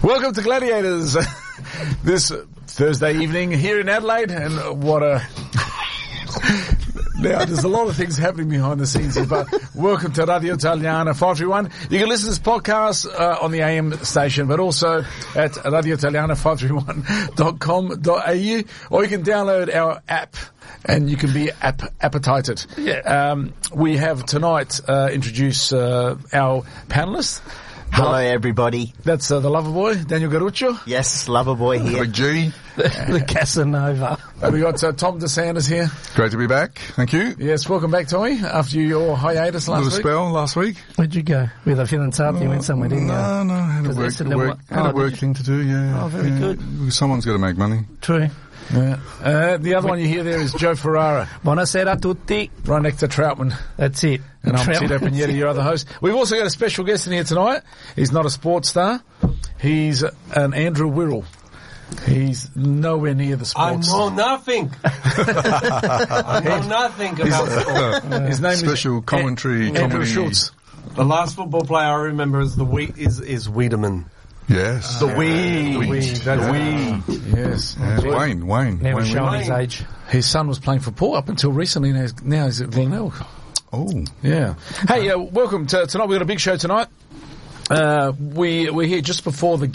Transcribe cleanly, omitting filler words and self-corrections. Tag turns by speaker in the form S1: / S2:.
S1: Welcome to Gladiators this Thursday evening here in Adelaide, and what a... Now, there's a lot of things happening behind the scenes here, but welcome to Radio Italiana 531. You can listen to this podcast on the AM station, but also at radioitaliana531.com.au, or you can download our app and you can be appetited.
S2: Yeah.
S1: We have tonight introduce our panellists.
S3: Hello, everybody.
S1: That's the lover boy, Daniel Garuccio.
S3: Yes, lover boy here.
S4: G.
S2: The Casanova.
S1: We got Tom DeSanders here.
S4: Great to be back. Thank you.
S1: Yes, welcome back, Tommy, after your hiatus last week.
S4: Spell last week.
S2: Where'd you go? With a fiancante, you went somewhere, didn't you?
S4: No, had a work thing to do, yeah.
S2: Oh, very good.
S4: Someone's got to make money.
S2: True.
S1: Yeah. The other one you hear there is Joe Ferrara.
S2: Buonasera a tutti.
S1: Right next to Troutman.
S2: That's it.
S1: And I'm Tito Pignetta, your other host. We've also got a special guest in here tonight. He's not a sports star. He's an Andrew Wirrell. He's nowhere near the sports.
S5: I know nothing. I know nothing about sport.
S1: His name
S4: Special
S1: is
S4: commentary.
S1: Andrew Schultz.
S5: The last football player I remember is is Wiedemann.
S4: Yes.
S1: The Yes.
S4: Wayne.
S2: Never
S4: Wayne
S2: shown
S4: Wayne.
S2: his age.
S1: His son was playing for Port up until recently. Now he's at Villanelle.
S4: Oh.
S1: Yeah. Hey, welcome to tonight. We've got a big show tonight. We're here just before the